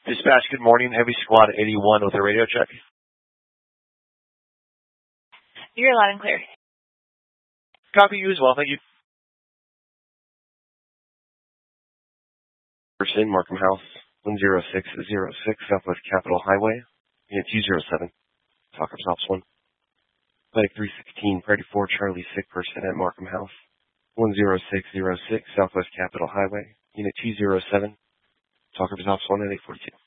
Dispatch, good morning. Heavy Squad 81 with a radio check. You're loud and clear. Copy you as well. Thank you. Person, Markham House, 10606 Southwest Capitol Highway, Unit 207. Talk up Ops 1. Flight 316, Priority 4, Charlie, sick person at Markham House, 10606 Southwest Capitol Highway, Unit 207. Talk up Ops 1 at 842.